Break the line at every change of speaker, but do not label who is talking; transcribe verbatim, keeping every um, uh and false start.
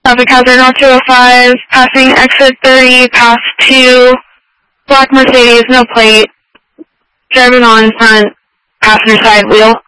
Traffic hazard on two oh five, passing exit thirty, past two, black Mercedes, no plate, driving on front passenger side wheel.